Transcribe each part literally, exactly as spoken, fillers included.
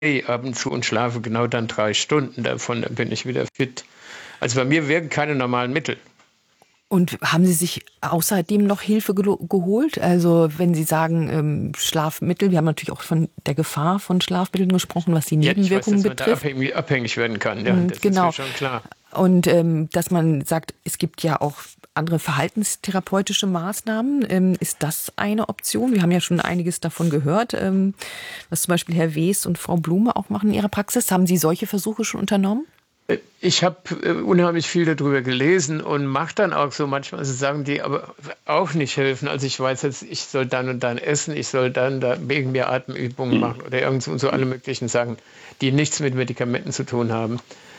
ab und zu und schlafe genau dann drei Stunden. Davon bin ich wieder fit. Also bei mir wirken keine normalen Mittel. Und haben Sie sich außerdem noch Hilfe gelo- geholt? Also wenn Sie sagen ähm, Schlafmittel, wir haben natürlich auch von der Gefahr von Schlafmitteln gesprochen, was die Ja, ich weiß, Nebenwirkungen dass man da betrifft. abhängig, abhängig werden kann. Ja, Mhm, das ist mir genau. schon klar. Und ähm, dass man sagt, es gibt ja auch andere verhaltenstherapeutische Maßnahmen. Ähm, ist das eine Option? Wir haben ja schon einiges davon gehört, ähm, was zum Beispiel Herr Wes und Frau Blume auch machen in ihrer Praxis. Haben Sie solche Versuche schon unternommen? Ich habe äh, unheimlich viel darüber gelesen und mache dann auch so manchmal so Sachen, die aber auch nicht helfen. Also ich weiß jetzt, ich soll dann und dann essen, ich soll dann da wegen mir Atemübungen machen oder irgend so, so alle möglichen Sachen, die nichts mit Medikamenten zu tun haben.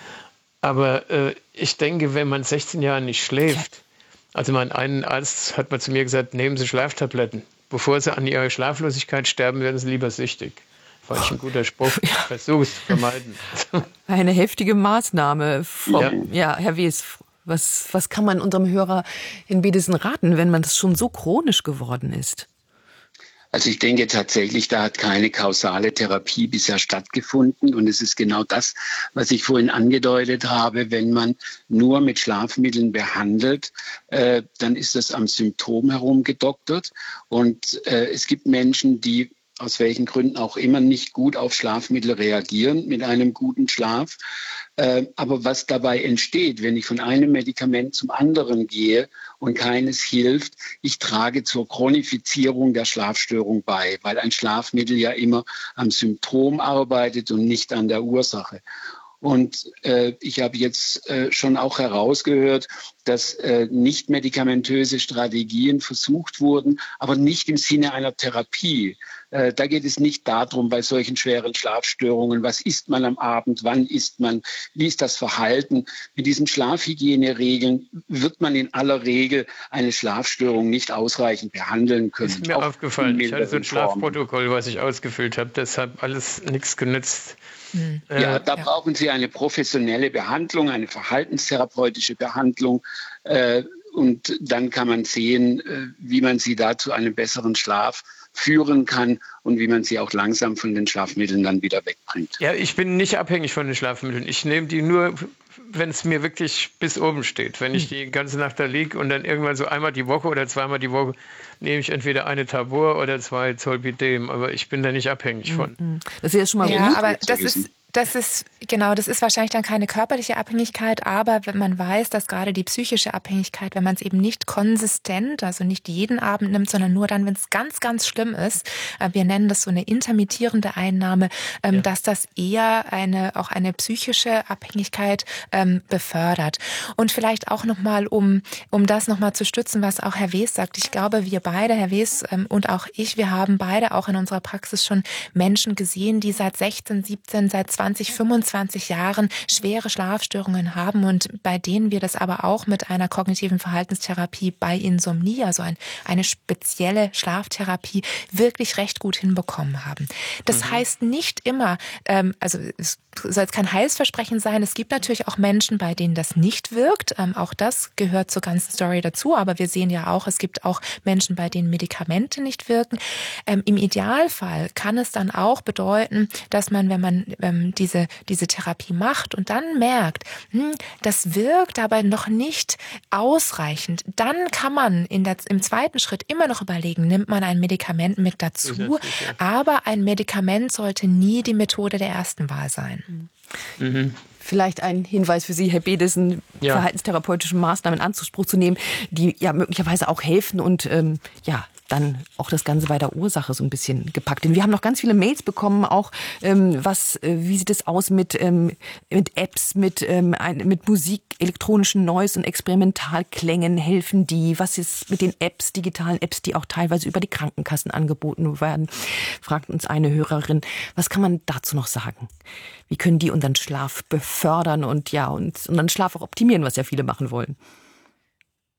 Aber äh, ich denke, wenn man sechzehn Jahre nicht schläft, also mein einen Arzt hat mal zu mir gesagt, nehmen Sie Schlaftabletten. Bevor Sie an Ihrer Schlaflosigkeit sterben, werden Sie lieber süchtig. Fand ich ein guter Spruch. Ich versuche es zu vermeiden. Eine heftige Maßnahme. Frau, Ja. ja, Herr Wes, was, was kann man unserem Hörer in Bedesen raten, wenn man das schon so chronisch geworden ist? Also ich denke tatsächlich, da hat keine kausale Therapie bisher stattgefunden. Und es ist genau das, was ich vorhin angedeutet habe. Wenn man nur mit Schlafmitteln behandelt, äh, dann ist das am Symptom herumgedoktert. Und äh, es gibt Menschen, die aus welchen Gründen auch immer nicht gut auf Schlafmittel reagieren mit einem guten Schlaf. Äh, aber was dabei entsteht, wenn ich von einem Medikament zum anderen gehe und keines hilft, ich trage zur Chronifizierung der Schlafstörung bei, weil ein Schlafmittel ja immer am Symptom arbeitet und nicht an der Ursache. Und äh, ich habe jetzt äh, schon auch herausgehört, dass äh, nicht medikamentöse Strategien versucht wurden, aber nicht im Sinne einer Therapie. Äh, da geht es nicht darum, bei solchen schweren Schlafstörungen, was isst man am Abend, wann isst man, wie ist das Verhalten. Mit diesen Schlafhygieneregeln wird man in aller Regel eine Schlafstörung nicht ausreichend behandeln können. Ist mir aufgefallen. Ich hatte so ein Schlafprotokoll, was ich ausgefüllt habe. Das hat alles nichts genützt. Hm. Ja, da ja. brauchen Sie eine professionelle Behandlung, eine verhaltenstherapeutische Behandlung. Äh, und dann kann man sehen, äh, wie man Sie da zu einem besseren Schlaf führen kann und wie man sie auch langsam von den Schlafmitteln dann wieder wegbringt. Ja, ich bin nicht abhängig von den Schlafmitteln. Ich nehme die nur, wenn es mir wirklich bis oben steht. Wenn ich die ganze Nacht da liege und dann irgendwann so einmal die Woche oder zweimal die Woche nehme ich entweder eine Tabor oder zwei Zolpidem. Aber ich bin da nicht abhängig von. Das ist ja schon mal ja, gut. aber das ist... Das ist, genau, das ist wahrscheinlich dann keine körperliche Abhängigkeit, aber wenn man weiß, dass gerade die psychische Abhängigkeit, wenn man es eben nicht konsistent, also nicht jeden Abend nimmt, sondern nur dann, wenn es ganz, ganz schlimm ist, wir nennen das so eine intermittierende Einnahme, ja. dass das eher eine, auch eine psychische Abhängigkeit ähm, befördert. Und vielleicht auch nochmal, um, um das nochmal zu stützen, was auch Herr Wes sagt. Ich glaube, wir beide, Herr Wes ähm, und auch ich, wir haben beide auch in unserer Praxis schon Menschen gesehen, die seit sechzehn, siebzehn, seit zwanzig, fünfundzwanzig Jahren schwere Schlafstörungen haben und bei denen wir das aber auch mit einer kognitiven Verhaltenstherapie bei Insomnie, also ein, eine spezielle Schlaftherapie, wirklich recht gut hinbekommen haben. Das mhm. heißt nicht immer, ähm, also es soll jetzt kein Heilsversprechen sein, es gibt natürlich auch Menschen, bei denen das nicht wirkt, ähm, auch das gehört zur ganzen Story dazu, aber wir sehen ja auch, es gibt auch Menschen, bei denen Medikamente nicht wirken. Ähm, im Idealfall kann es dann auch bedeuten, dass man, wenn man ähm, diese, diese Therapie macht und dann merkt, hm, das wirkt aber noch nicht ausreichend, dann kann man in der, im zweiten Schritt immer noch überlegen, nimmt man ein Medikament mit dazu, aber ein Medikament sollte nie die Methode der ersten Wahl sein. Mhm. Vielleicht ein Hinweis für Sie, Herr Bedesen, ja. verhaltenstherapeutische Maßnahmen in Anspruch zu nehmen, die ja möglicherweise auch helfen und ähm, ja, dann auch das Ganze bei der Ursache so ein bisschen gepackt. Denn wir haben noch ganz viele Mails bekommen, auch ähm, was, äh, wie sieht es aus mit, ähm, mit Apps, mit, ähm, ein, mit Musik, elektronischen Noise und Experimentalklängen, helfen die? Was ist mit den Apps, digitalen Apps, die auch teilweise über die Krankenkassen angeboten werden? Fragt uns eine Hörerin. Was kann man dazu noch sagen? Wie können die unseren Schlaf befördern und ja, und unseren Schlaf auch optimieren, was ja viele machen wollen?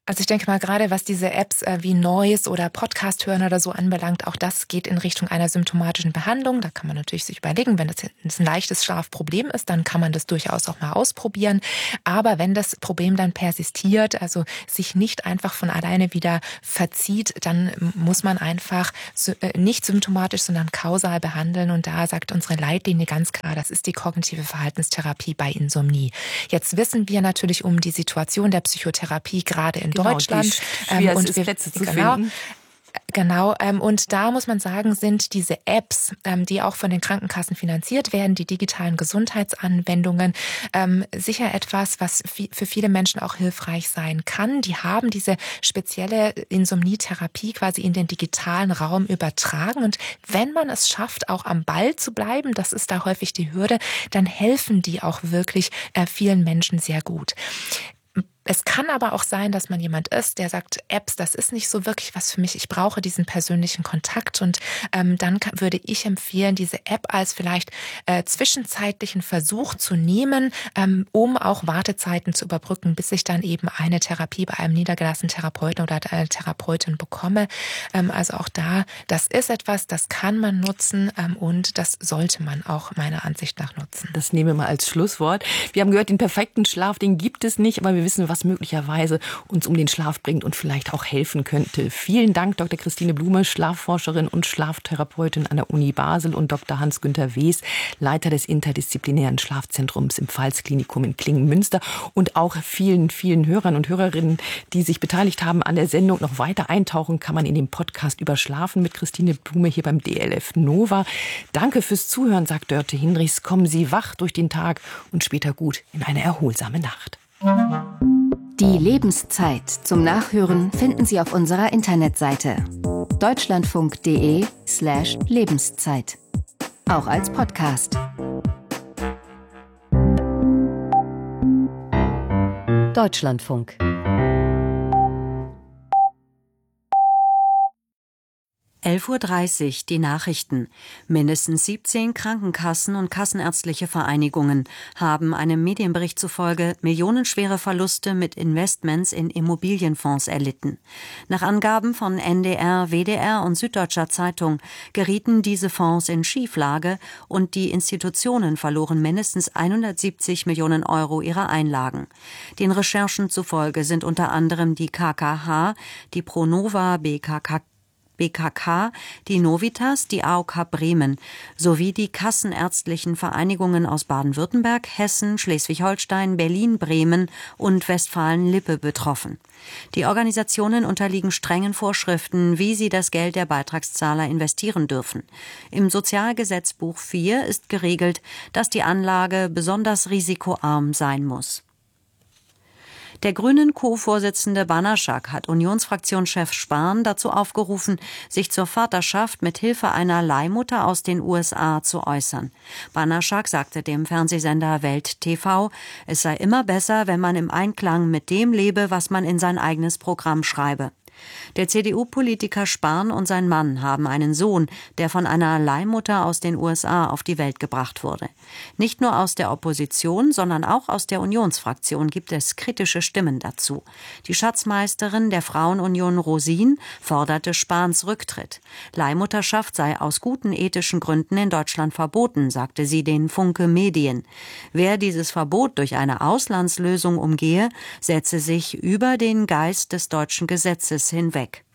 Also ich denke mal, gerade was diese Apps äh, wie Noise oder Podcast hören oder so anbelangt, auch das geht in Richtung einer symptomatischen Behandlung. Da kann man natürlich sich überlegen, wenn das jetzt ein leichtes Schlafproblem ist, dann kann man das durchaus auch mal ausprobieren. Aber wenn das Problem dann persistiert, also sich nicht einfach von alleine wieder verzieht, dann muss man einfach nicht symptomatisch, sondern kausal behandeln. Und da sagt unsere Leitlinie ganz klar, das ist die kognitive Verhaltenstherapie bei Insomnie. Jetzt wissen wir natürlich um die Situation der Psychotherapie gerade in genau, Deutschland. Wie ähm, und ist, wir, Plätze zu genau, finden. Genau, ähm, und da muss man sagen, sind diese Apps, ähm, die auch von den Krankenkassen finanziert werden, die digitalen Gesundheitsanwendungen, ähm, sicher etwas, was für viele Menschen auch hilfreich sein kann. Die haben diese spezielle Insomnietherapie quasi in den digitalen Raum übertragen. Und wenn man es schafft, auch am Ball zu bleiben, das ist da häufig die Hürde, dann helfen die auch wirklich äh, vielen Menschen sehr gut. Es kann aber auch sein, dass man jemand ist, der sagt, Apps, das ist nicht so wirklich was für mich. Ich brauche diesen persönlichen Kontakt. Und ähm, dann kann, würde ich empfehlen, diese App als vielleicht äh, zwischenzeitlichen Versuch zu nehmen, ähm, um auch Wartezeiten zu überbrücken, bis ich dann eben eine Therapie bei einem niedergelassenen Therapeuten oder einer Therapeutin bekomme. Ähm, also auch da, das ist etwas, das kann man nutzen ähm, und das sollte man auch meiner Ansicht nach nutzen. Das nehmen wir mal als Schlusswort. Wir haben gehört, den perfekten Schlaf, den gibt es nicht, aber wir wissen, was möglicherweise uns um den Schlaf bringt und vielleicht auch helfen könnte. Vielen Dank, Doktor Christine Blume, Schlafforscherin und Schlaftherapeutin an der Uni Basel, und Doktor Hans-Günther Wes, Leiter des interdisziplinären Schlafzentrums im Pfalz-Klinikum in Klingen-Münster, und auch vielen, vielen Hörern und Hörerinnen, die sich beteiligt haben an der Sendung. Noch weiter eintauchen kann man in den Podcast über Schlafen mit Christine Blume hier beim D L F Nova. Danke fürs Zuhören, sagt Dörte Hinrichs. Kommen Sie wach durch den Tag und später gut in eine erholsame Nacht. Die Lebenszeit zum Nachhören finden Sie auf unserer Internetseite deutschlandfunk.de slash Lebenszeit. Auch als Podcast. Deutschlandfunk. elf Uhr dreißig, die Nachrichten. Mindestens siebzehn Krankenkassen und kassenärztliche Vereinigungen haben einem Medienbericht zufolge millionenschwere Verluste mit Investments in Immobilienfonds erlitten. Nach Angaben von N D R, W D R und Süddeutscher Zeitung gerieten diese Fonds in Schieflage und die Institutionen verloren mindestens hundertsiebzig Millionen Euro ihrer Einlagen. Den Recherchen zufolge sind unter anderem die K K H, die Pronova, B K K B K K, die Novitas, die A O K Bremen sowie die kassenärztlichen Vereinigungen aus Baden-Württemberg, Hessen, Schleswig-Holstein, Berlin, Bremen und Westfalen-Lippe betroffen. Die Organisationen unterliegen strengen Vorschriften, wie sie das Geld der Beitragszahler investieren dürfen. Im Sozialgesetzbuch vier ist geregelt, dass die Anlage besonders risikoarm sein muss. Der Grünen Co-Vorsitzende Banaschak hat Unionsfraktionschef Spahn dazu aufgerufen, sich zur Vaterschaft mit Hilfe einer Leihmutter aus den U S A zu äußern. Banaschak sagte dem Fernsehsender Welt T V, es sei immer besser, wenn man im Einklang mit dem lebe, was man in sein eigenes Programm schreibe. Der C D U-Politiker Spahn und sein Mann haben einen Sohn, der von einer Leihmutter aus den U S A auf die Welt gebracht wurde. Nicht nur aus der Opposition, sondern auch aus der Unionsfraktion gibt es kritische Stimmen dazu. Die Schatzmeisterin der Frauenunion Rosin forderte Spahns Rücktritt. Leihmutterschaft sei aus guten ethischen Gründen in Deutschland verboten, sagte sie den Funke Medien. Wer dieses Verbot durch eine Auslandslösung umgehe, setze sich über den Geist des deutschen Gesetzes hinweg.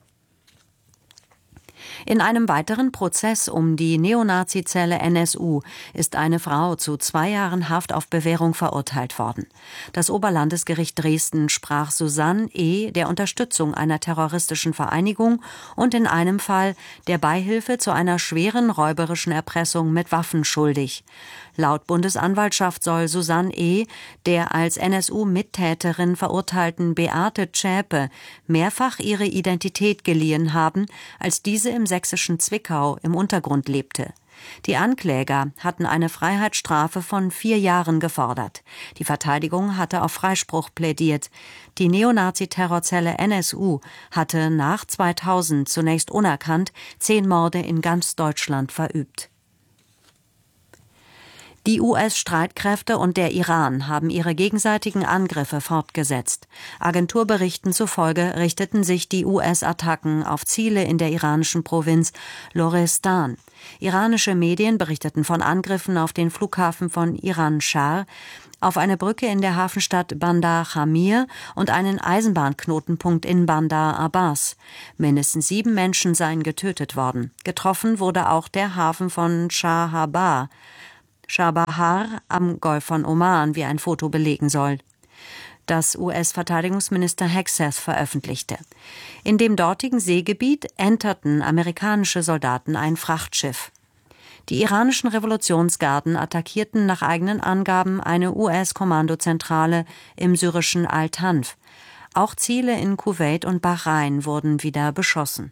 In einem weiteren Prozess um die Neonazizelle N S U ist eine Frau zu zwei Jahren Haft auf Bewährung verurteilt worden. Das Oberlandesgericht Dresden sprach Susanne E. der Unterstützung einer terroristischen Vereinigung und in einem Fall der Beihilfe zu einer schweren räuberischen Erpressung mit Waffen schuldig. Laut Bundesanwaltschaft soll Susanne E. der als N S U-Mittäterin verurteilten Beate Zschäpe mehrfach ihre Identität geliehen haben, als diese im sächsischen Zwickau im Untergrund lebte. Die Ankläger hatten eine Freiheitsstrafe von vier Jahren gefordert. Die Verteidigung hatte auf Freispruch plädiert. Die Neonazi-Terrorzelle N S U hatte nach zweitausend zunächst unerkannt zehn Morde in ganz Deutschland verübt. Die U S-Streitkräfte und der Iran haben ihre gegenseitigen Angriffe fortgesetzt. Agenturberichten zufolge richteten sich die U S-Attacken auf Ziele in der iranischen Provinz Lorestan. Iranische Medien berichteten von Angriffen auf den Flughafen von Iran-Schar, auf eine Brücke in der Hafenstadt Bandar Jamir und einen Eisenbahnknotenpunkt in Bandar Abbas. Mindestens sieben Menschen seien getötet worden. Getroffen wurde auch der Hafen von Chahabah, Chabahar am Golf von Oman, wie ein Foto belegen soll, das U S-Verteidigungsminister Hegseth veröffentlichte. In dem dortigen Seegebiet enterten amerikanische Soldaten ein Frachtschiff. Die iranischen Revolutionsgarden attackierten nach eigenen Angaben eine U S-Kommandozentrale im syrischen Al-Tanf. Auch Ziele in Kuwait und Bahrain wurden wieder beschossen.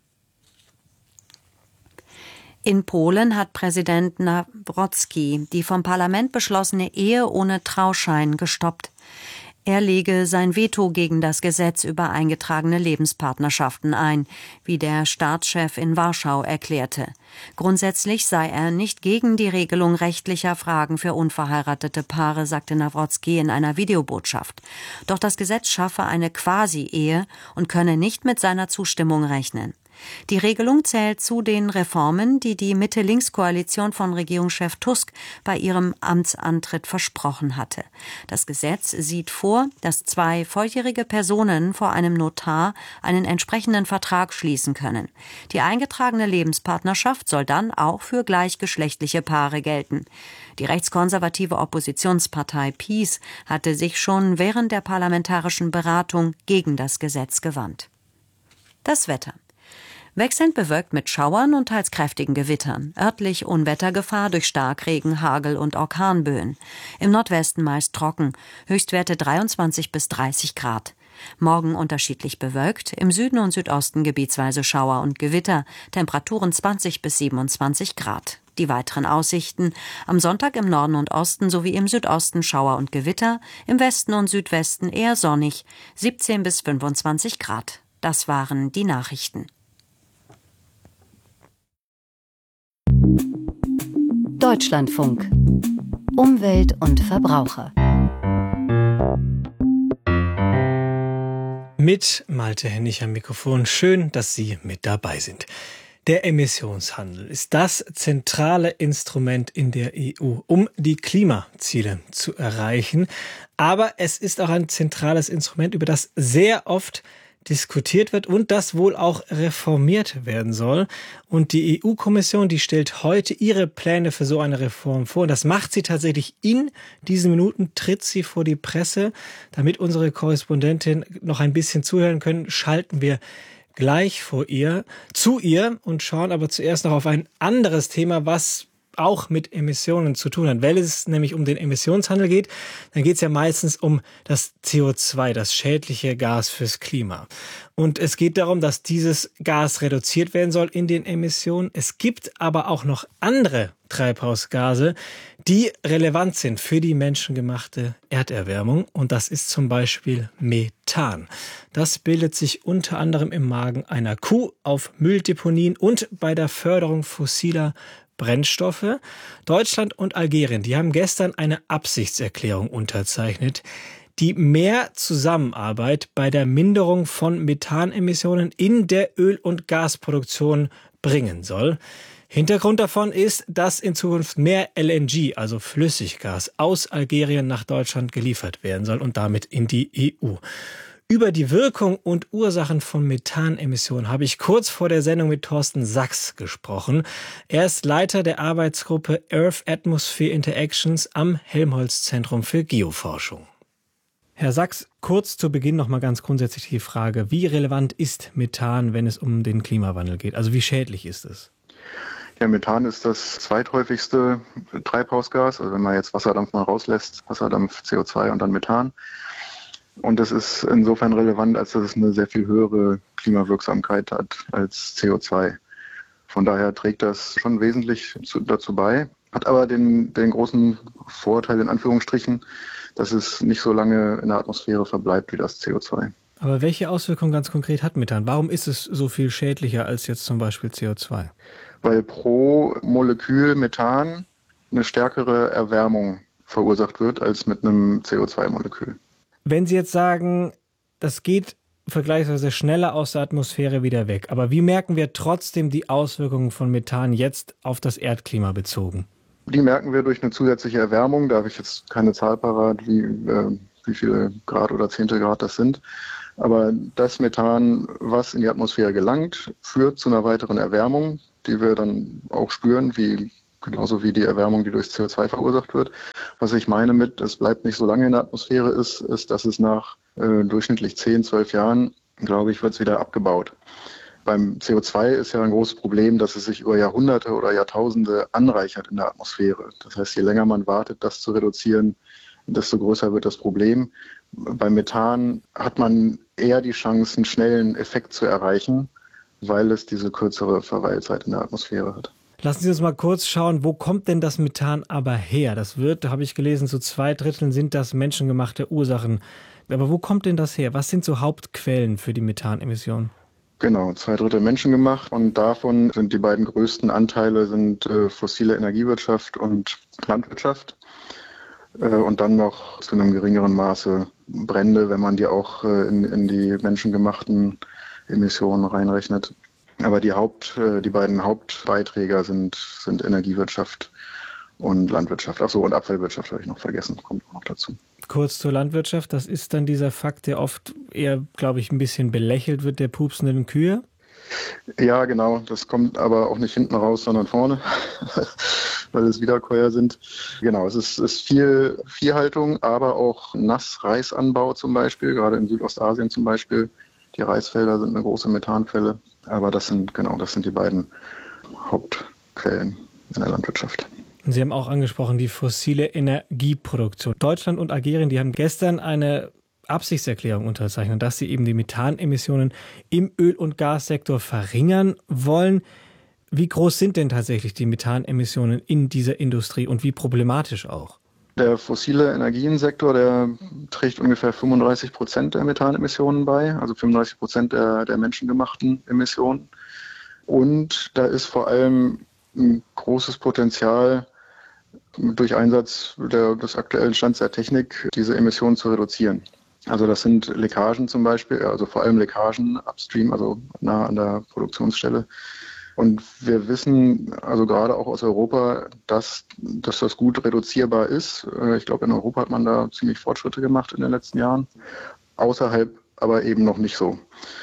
In Polen hat Präsident Nawrocki die vom Parlament beschlossene Ehe ohne Trauschein gestoppt. Er lege sein Veto gegen das Gesetz über eingetragene Lebenspartnerschaften ein, wie der Staatschef in Warschau erklärte. Grundsätzlich sei er nicht gegen die Regelung rechtlicher Fragen für unverheiratete Paare, sagte Nawrocki in einer Videobotschaft. Doch das Gesetz schaffe eine Quasi-Ehe und könne nicht mit seiner Zustimmung rechnen. Die Regelung zählt zu den Reformen, die die Mitte-Links-Koalition von Regierungschef Tusk bei ihrem Amtsantritt versprochen hatte. Das Gesetz sieht vor, dass zwei volljährige Personen vor einem Notar einen entsprechenden Vertrag schließen können. Die eingetragene Lebenspartnerschaft soll dann auch für gleichgeschlechtliche Paare gelten. Die rechtskonservative Oppositionspartei PiS hatte sich schon während der parlamentarischen Beratung gegen das Gesetz gewandt. Das Wetter. Wechselnd bewölkt mit Schauern und teils kräftigen Gewittern. Örtlich Unwettergefahr durch Starkregen, Hagel und Orkanböen. Im Nordwesten meist trocken. Höchstwerte dreiundzwanzig bis dreißig Grad. Morgen unterschiedlich bewölkt. Im Süden und Südosten gebietsweise Schauer und Gewitter. Temperaturen zwanzig bis siebenundzwanzig Grad. Die weiteren Aussichten: am Sonntag im Norden und Osten sowie im Südosten Schauer und Gewitter. Im Westen und Südwesten eher sonnig. siebzehn bis fünfundzwanzig Grad. Das waren die Nachrichten. Deutschlandfunk. Umwelt und Verbraucher. Mit Malte Hennig am Mikrofon. Schön, dass Sie mit dabei sind. Der Emissionshandel ist das zentrale Instrument in der E U, um die Klimaziele zu erreichen. Aber es ist auch ein zentrales Instrument, über das sehr oft diskutiert wird und das wohl auch reformiert werden soll. Und die E U-Kommission, die stellt heute ihre Pläne für so eine Reform vor. Und das macht sie tatsächlich in diesen Minuten, tritt sie vor die Presse. Damit unsere Korrespondentin noch ein bisschen zuhören können, schalten wir gleich vor ihr, zu ihr und schauen aber zuerst noch auf ein anderes Thema, was auch mit Emissionen zu tun hat. Wenn es nämlich um den Emissionshandel geht, dann geht es ja meistens um das C O zwei, das schädliche Gas fürs Klima. Und es geht darum, dass dieses Gas reduziert werden soll in den Emissionen. Es gibt aber auch noch andere Treibhausgase, die relevant sind für die menschengemachte Erderwärmung. Und das ist zum Beispiel Methan. Das bildet sich unter anderem im Magen einer Kuh, auf Mülldeponien und bei der Förderung fossiler Brennstoffe. Deutschland und Algerien, die haben gestern eine Absichtserklärung unterzeichnet, die mehr Zusammenarbeit bei der Minderung von Methanemissionen in der Öl- und Gasproduktion bringen soll. Hintergrund davon ist, dass in Zukunft mehr L N G, also Flüssiggas, aus Algerien nach Deutschland geliefert werden soll und damit in die E U. Über die Wirkung und Ursachen von Methanemissionen habe ich kurz vor der Sendung mit Thorsten Sachs gesprochen. Er ist Leiter der Arbeitsgruppe Earth Atmosphere Interactions am Helmholtz-Zentrum für Geoforschung. Herr Sachs, kurz zu Beginn noch mal ganz grundsätzlich die Frage, wie relevant ist Methan, wenn es um den Klimawandel geht? Also wie schädlich ist es? Ja, Methan ist das zweithäufigste Treibhausgas. Also wenn man jetzt Wasserdampf mal rauslässt, Wasserdampf, C O zwei und dann Methan. Und das ist insofern relevant, als dass es eine sehr viel höhere Klimawirksamkeit hat als C O zwei. Von daher trägt das schon wesentlich zu, dazu bei, hat aber den, den großen Vorteil in Anführungsstrichen, dass es nicht so lange in der Atmosphäre verbleibt wie das C O zwei. Aber welche Auswirkungen ganz konkret hat Methan? Warum ist es so viel schädlicher als jetzt zum Beispiel C O zwei? Weil pro Molekül Methan eine stärkere Erwärmung verursacht wird als mit einem C O zwei Molekül. Wenn Sie jetzt sagen, das geht vergleichsweise schneller aus der Atmosphäre wieder weg, aber wie merken wir trotzdem die Auswirkungen von Methan jetzt auf das Erdklima bezogen? Die merken wir durch eine zusätzliche Erwärmung. Da habe ich jetzt keine Zahl parat, wie, äh, wie viele Grad oder Zehntel Grad das sind. Aber das Methan, was in die Atmosphäre gelangt, führt zu einer weiteren Erwärmung, die wir dann auch spüren, wie, genauso wie die Erwärmung, die durch C O zwei verursacht wird. Was ich meine mit, es bleibt nicht so lange in der Atmosphäre, ist, ist dass es nach äh, durchschnittlich zehn, zwölf Jahren, glaube ich, wird es wieder abgebaut. Beim C O zwei ist ja ein großes Problem, dass es sich über Jahrhunderte oder Jahrtausende anreichert in der Atmosphäre. Das heißt, je länger man wartet, das zu reduzieren, desto größer wird das Problem. Beim Methan hat man eher die Chance, einen schnellen Effekt zu erreichen, weil es diese kürzere Verweilzeit in der Atmosphäre hat. Lassen Sie uns mal kurz schauen, wo kommt denn das Methan aber her? Das wird, da habe ich gelesen, zu zwei Dritteln sind das menschengemachte Ursachen. Aber wo kommt denn das her? Was sind so Hauptquellen für die Methanemissionen? Genau, zwei Drittel menschengemacht und davon sind die beiden größten Anteile sind äh, fossile Energiewirtschaft und Landwirtschaft äh, und dann noch zu einem geringeren Maße Brände, wenn man die auch äh, in, in die menschengemachten Emissionen reinrechnet. Aber die Haupt, äh, die beiden Hauptbeiträger sind, sind Energiewirtschaft und Landwirtschaft. Ach so, und Abfallwirtschaft habe ich noch vergessen, kommt auch noch dazu. Kurz zur Landwirtschaft, das ist dann dieser Fakt, der oft eher, glaube ich, ein bisschen belächelt wird, der pupsenden Kühe. Ja, genau, das kommt aber auch nicht hinten raus, sondern vorne, weil es Wiederkäuer sind. Genau, es ist, ist viel Viehhaltung, aber auch Nassreisanbau zum Beispiel, gerade in Südostasien zum Beispiel. Die Reisfelder sind eine große Methanquelle, aber das sind, genau, das sind die beiden Hauptquellen in der Landwirtschaft. Sie haben auch angesprochen, die fossile Energieproduktion. Deutschland und Algerien, die haben gestern eine Absichtserklärung unterzeichnet, dass sie eben die Methanemissionen im Öl- und Gassektor verringern wollen. Wie groß sind denn tatsächlich die Methanemissionen in dieser Industrie und wie problematisch auch? Der fossile Energiensektor, der trägt ungefähr fünfunddreißig Prozent der Methanemissionen bei, also fünfunddreißig Prozent der, der menschengemachten Emissionen. Und da ist vor allem ein großes Potenzial, durch Einsatz der, des aktuellen Stands der Technik diese Emissionen zu reduzieren. Also das sind Leckagen zum Beispiel, also vor allem Leckagen upstream, also nah an der Produktionsstelle. Und wir wissen, also gerade auch aus Europa, dass, dass das gut reduzierbar ist. Ich glaube, in Europa hat man da ziemlich Fortschritte gemacht in den letzten Jahren. Außerhalb aber eben noch nicht so.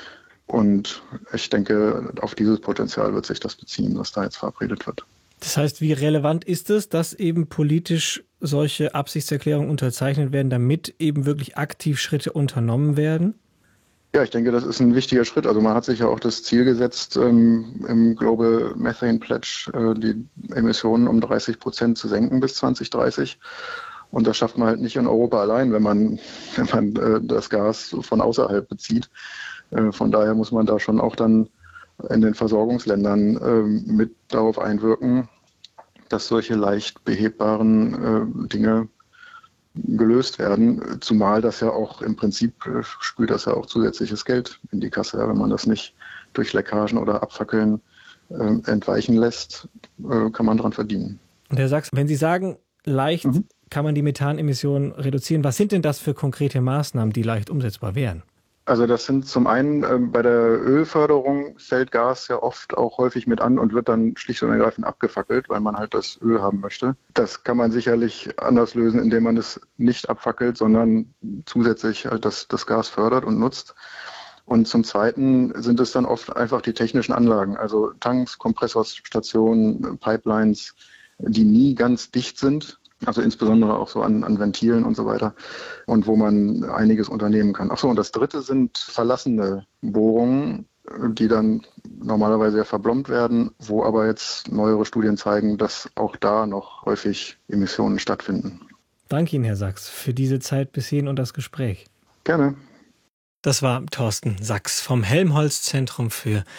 Und ich denke, auf dieses Potenzial wird sich das beziehen, was da jetzt verabredet wird. Das heißt, wie relevant ist es, dass eben politisch solche Absichtserklärungen unterzeichnet werden, damit eben wirklich aktiv Schritte unternommen werden? Ja, ich denke, das ist ein wichtiger Schritt. Also man hat sich ja auch das Ziel gesetzt, ähm, im Global Methane Pledge äh, die Emissionen um dreißig Prozent zu senken bis zwanzig dreißig. Und das schafft man halt nicht in Europa allein, wenn man, wenn man äh, das Gas von außerhalb bezieht. Äh, von daher muss man da schon auch dann in den Versorgungsländern äh, mit darauf einwirken, dass solche leicht behebbaren äh, Dinge gelöst werden, zumal das ja auch im Prinzip äh, spült das ja auch zusätzliches Geld in die Kasse, wenn man das nicht durch Leckagen oder Abfackeln äh, entweichen lässt, äh, kann man dran verdienen. Und Herr Sachs, wenn Sie sagen, leicht mhm. kann man die Methanemissionen reduzieren, was sind denn das für konkrete Maßnahmen, die leicht umsetzbar wären? Also das sind zum einen äh, bei der Ölförderung fällt Gas ja oft auch häufig mit an und wird dann schlicht und ergreifend abgefackelt, weil man halt das Öl haben möchte. Das kann man sicherlich anders lösen, indem man es nicht abfackelt, sondern zusätzlich halt das, das Gas fördert und nutzt. Und zum Zweiten sind es dann oft einfach die technischen Anlagen, also Tanks, Kompressorstationen, Pipelines, die nie ganz dicht sind. Also insbesondere auch so an, an Ventilen und so weiter und wo man einiges unternehmen kann. Ach so, und das Dritte sind verlassene Bohrungen, die dann normalerweise ja verblombt werden, wo aber jetzt neuere Studien zeigen, dass auch da noch häufig Emissionen stattfinden. Danke Ihnen, Herr Sachs, für diese Zeit bis hierhin und das Gespräch. Gerne. Das war Thorsten Sachs vom Helmholtz Zentrum für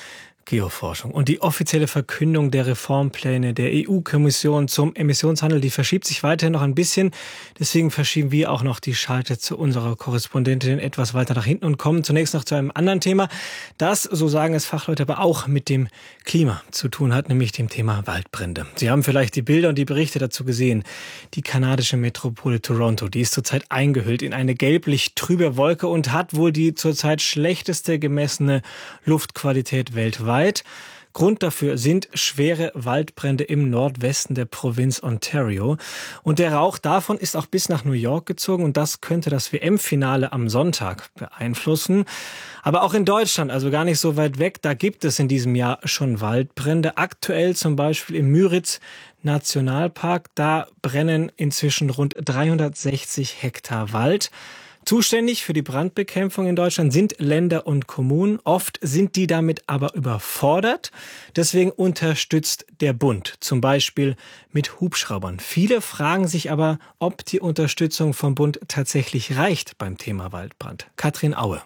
Geoforschung. Und die offizielle Verkündung der Reformpläne der E U-Kommission zum Emissionshandel, die verschiebt sich weiterhin noch ein bisschen. Deswegen verschieben wir auch noch die Schalte zu unserer Korrespondentin etwas weiter nach hinten und kommen zunächst noch zu einem anderen Thema, das, so sagen es Fachleute, aber auch mit dem Klima zu tun hat, nämlich dem Thema Waldbrände. Sie haben vielleicht die Bilder und die Berichte dazu gesehen. Die kanadische Metropole Toronto, die ist zurzeit eingehüllt in eine gelblich trübe Wolke und hat wohl die zurzeit schlechteste gemessene Luftqualität weltweit. Grund dafür sind schwere Waldbrände im Nordwesten der Provinz Ontario. Und der Rauch davon ist auch bis nach New York gezogen und das könnte das W M-Finale am Sonntag beeinflussen. Aber auch in Deutschland, also gar nicht so weit weg, da gibt es in diesem Jahr schon Waldbrände. Aktuell zum Beispiel im Müritz Nationalpark, da brennen inzwischen rund dreihundertsechzig Hektar Wald. Zuständig für die Brandbekämpfung in Deutschland sind Länder und Kommunen. Oft sind die damit aber überfordert. Deswegen unterstützt der Bund, zum Beispiel mit Hubschraubern. Viele fragen sich aber, ob die Unterstützung vom Bund tatsächlich reicht beim Thema Waldbrand. Katrin Aue.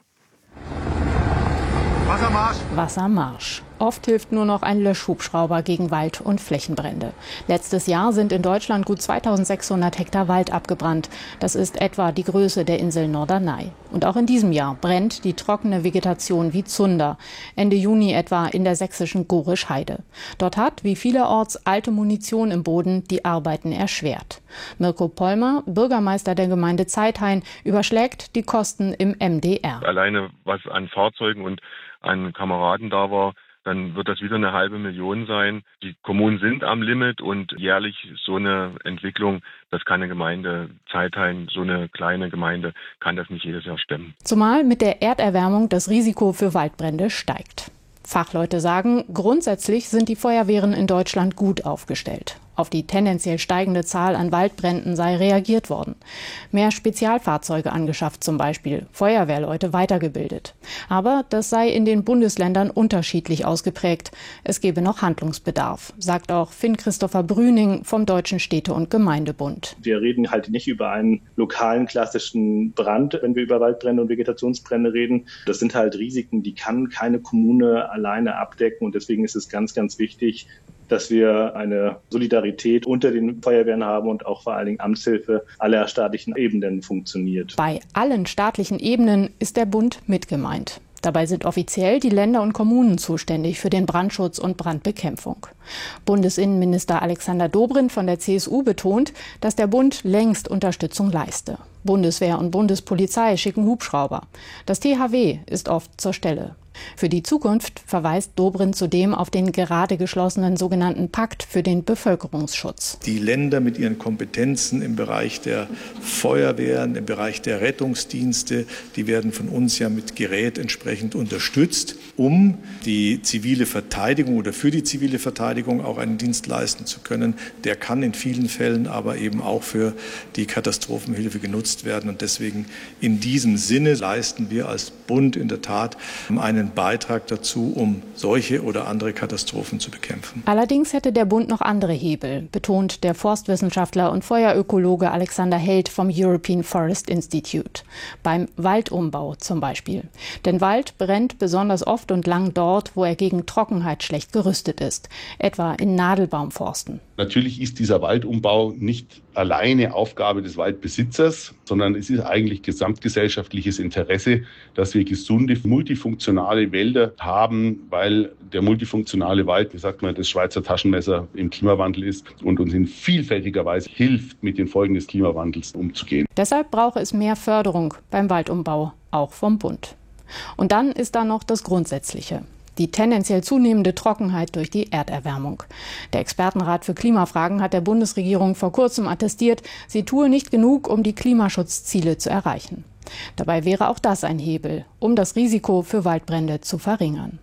Wassermarsch. Wassermarsch. Oft hilft nur noch ein Löschhubschrauber gegen Wald- und Flächenbrände. Letztes Jahr sind in Deutschland gut zweitausendsechshundert Hektar Wald abgebrannt. Das ist etwa die Größe der Insel Norderney. Und auch in diesem Jahr brennt die trockene Vegetation wie Zunder. Ende Juni etwa in der sächsischen Gorisch-Heide. Dort hat, wie vielerorts, alte Munition im Boden die Arbeiten erschwert. Mirko Pollmer, Bürgermeister der Gemeinde Zeithain, überschlägt die Kosten im M D R. Alleine was an Fahrzeugen und an Kameraden da war, dann wird das wieder eine halbe Million sein. Die Kommunen sind am Limit und jährlich so eine Entwicklung, das kann eine Gemeinde, Zeithain, so eine kleine Gemeinde, kann das nicht jedes Jahr stemmen. Zumal mit der Erderwärmung das Risiko für Waldbrände steigt. Fachleute sagen, grundsätzlich sind die Feuerwehren in Deutschland gut aufgestellt. Auf die tendenziell steigende Zahl an Waldbränden sei reagiert worden. Mehr Spezialfahrzeuge angeschafft zum Beispiel, Feuerwehrleute weitergebildet. Aber das sei in den Bundesländern unterschiedlich ausgeprägt. Es gebe noch Handlungsbedarf, sagt auch Finn-Christopher Brüning vom Deutschen Städte- und Gemeindebund. Wir reden halt nicht über einen lokalen klassischen Brand, wenn wir über Waldbrände und Vegetationsbrände reden. Das sind halt Risiken, die kann keine Kommune alleine abdecken. Und deswegen ist es ganz, ganz wichtig, dass wir eine Solidarität unter den Feuerwehren haben und auch vor allen Dingen Amtshilfe aller staatlichen Ebenen funktioniert. Bei allen staatlichen Ebenen ist der Bund mit gemeint. Dabei sind offiziell die Länder und Kommunen zuständig für den Brandschutz und Brandbekämpfung. Bundesinnenminister Alexander Dobrindt von der C S U betont, dass der Bund längst Unterstützung leiste. Bundeswehr und Bundespolizei schicken Hubschrauber. Das T H W ist oft zur Stelle. Für die Zukunft verweist Dobrindt zudem auf den gerade geschlossenen sogenannten Pakt für den Bevölkerungsschutz. Die Länder mit ihren Kompetenzen im Bereich der Feuerwehren, im Bereich der Rettungsdienste, die werden von uns ja mit Gerät entsprechend unterstützt, um die zivile Verteidigung oder für die zivile Verteidigung auch einen Dienst leisten zu können. Der kann in vielen Fällen aber eben auch für die Katastrophenhilfe genutzt werden. Und deswegen in diesem Sinne leisten wir als Bund in der Tat einen Beitrag dazu, um solche oder andere Katastrophen zu bekämpfen. Allerdings hätte der Bund noch andere Hebel, betont der Forstwissenschaftler und Feuerökologe Alexander Held vom European Forest Institute. Beim Waldumbau zum Beispiel. Denn Wald brennt besonders oft und lang dort, wo er gegen Trockenheit schlecht gerüstet ist, etwa in Nadelbaumforsten. Natürlich ist dieser Waldumbau nicht alleine Aufgabe des Waldbesitzers, sondern es ist eigentlich gesamtgesellschaftliches Interesse, dass wir gesunde, multifunktionale Wälder haben, weil der multifunktionale Wald, wie sagt man, das Schweizer Taschenmesser im Klimawandel ist und uns in vielfältiger Weise hilft, mit den Folgen des Klimawandels umzugehen. Deshalb brauche es mehr Förderung beim Waldumbau, auch vom Bund. Und dann ist da noch das Grundsätzliche. Die tendenziell zunehmende Trockenheit durch die Erderwärmung. Der Expertenrat für Klimafragen hat der Bundesregierung vor kurzem attestiert, sie tue nicht genug, um die Klimaschutzziele zu erreichen. Dabei wäre auch das ein Hebel, um das Risiko für Waldbrände zu verringern.